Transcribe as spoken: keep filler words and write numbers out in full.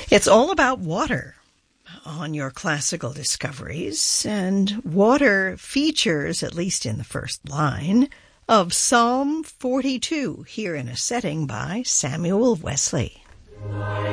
It's all about water on your classical discoveries, and water features, at least in the first line, of Psalm forty-two, here in a setting by Samuel Wesley.